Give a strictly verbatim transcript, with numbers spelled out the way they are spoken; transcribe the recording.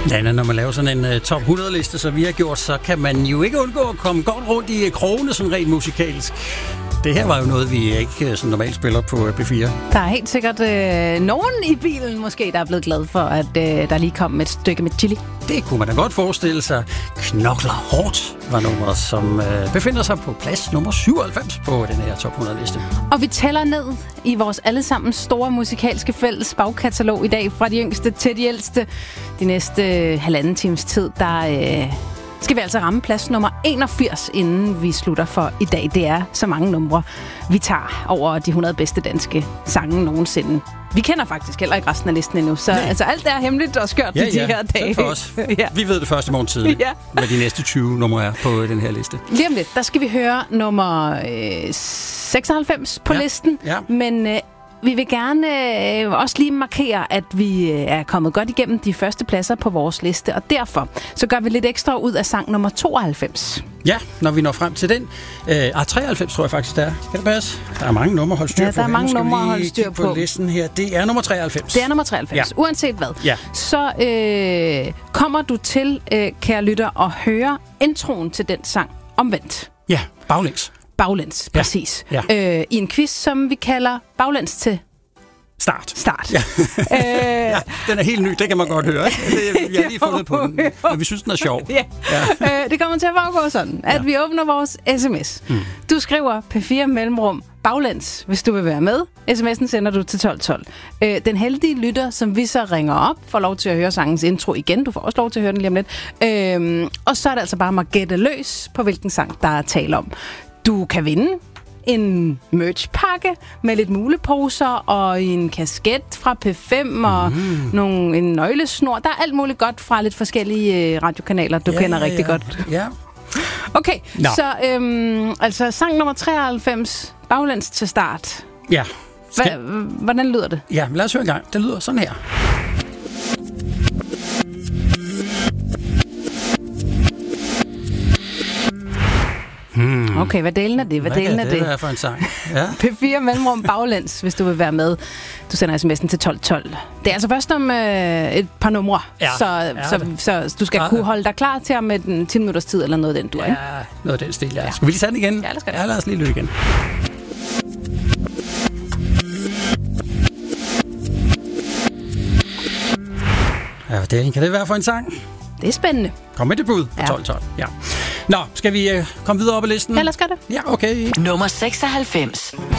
Ja, når man laver sådan en uh, top hundrede-liste, så vi har gjort, så kan man jo ikke undgå at komme godt rundt i krogene sådan rent musikalsk. Det her var jo noget, vi ikke sådan normalt spiller på P fire. Der er helt sikkert øh, nogen i bilen måske, der er blevet glad for, at øh, der lige kom et stykke med chili. Det kunne man da godt forestille sig. Knokler hårdt var nummeret, som øh, befinder sig på plads nummer syvoghalvfems på den her top hundrede-liste. Og vi tæller ned i vores allesammens store musikalske fælles bagkatalog i dag, fra de yngste til de ældste. De næste øh, halvanden times tid, der øh, skal vi altså ramme plads nummer enogfirs, inden vi slutter for i dag. Det er så mange numre, vi tager over de hundrede bedste danske sange nogensinde. Vi kender faktisk heller ikke resten af listen endnu, så altså, alt er hemmeligt og skørt ja, til de ja. her dage. For os. ja. Vi ved det først i morgen tidlig, ja. hvad de næste tyve numre er på den her liste. Lige om lidt, der skal vi høre nummer øh, seksoghalvfems på ja. listen, ja. men øh, vi vil gerne øh, også lige markere, at vi øh, er kommet godt igennem de første pladser på vores liste, og derfor så gør vi lidt ekstra ud af sang nummer tooghalvfems. Ja, når vi når frem til den. Øh, ah, treoghalvfems tror jeg faktisk, der er. Kan det passe? Der er mange numre at holde styr ja, på. der er mange numre at holde styr på. på listen her. Det er nummer treoghalvfems. Det er nummer treoghalvfems, ja. Uanset hvad. Ja. Så øh, kommer du til, øh, kære lytter, at høre introen til den sang omvendt. Ja, baglæns. Baglæns, ja. præcis. Ja. Øh, I en quiz, som vi kalder baglæns til Start. Start. Ja. ja, den er helt ny, det kan man godt høre. Vi har lige fundet på den, men vi synes, den er sjov. Ja. Ja. øh, det kommer til at foregå sådan, at ja. vi åbner vores sms. Mm. Du skriver P fire mellemrum baglæns, hvis du vil være med. Sms'en sender du til tolv tolv. Øh, den heldige lytter, som vi så ringer op, får lov til at høre sangens intro igen. Du får også lov til at høre den lige om lidt. Øh, og så er det altså bare at gætte løs på, hvilken sang, der er tale om. Du kan vinde en merchpakke med lidt muleposer og en kasket fra P fem og mm. nogle, en nøglesnor. Der er alt muligt godt fra lidt forskellige radiokanaler, du ja, kender rigtig ja. godt. Ja. Okay, no. så øhm, altså sang nummer treoghalvfems, baglæns til start. Ja. Skal... Hva, hvordan lyder det? Ja, lad os høre en gang. Det lyder sådan her. Hmm. Okay, hvad delen er det? Hvad, hvad delen er det? Hvad kan det være for en sang? Ja. P fire mellemrum baglæns, hvis du vil være med. Du sender sms'en til tolv tolv. Det er altså først om øh, et par numre, ja, så, så, så, så du skal ja. kunne holde dig klar til med den ti minutters tid eller noget den du er. Ja, noget af den stil, ja. ja. Skal vi lige tage den igen? Ja, lad os, ja, lad os lige lytte igen. Ja, hvad delen kan det være for en sang? Det er spændende. Kom med det bud på ja. tolv tolv. Ja. Nå, skal vi uh, komme videre op ad listen? Ja, lad os gøre det. Ja, okay. Nummer seksoghalvfems.